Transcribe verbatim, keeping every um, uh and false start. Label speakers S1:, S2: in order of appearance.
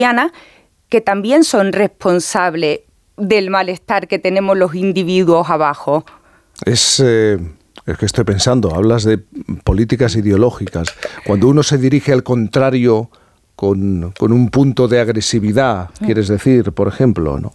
S1: que también son responsables del malestar que tenemos los individuos abajo.
S2: Es... Eh... Es que estoy pensando, hablas de políticas ideológicas. Cuando uno se dirige al contrario con, con un punto de agresividad, quieres decir, por ejemplo, ¿no?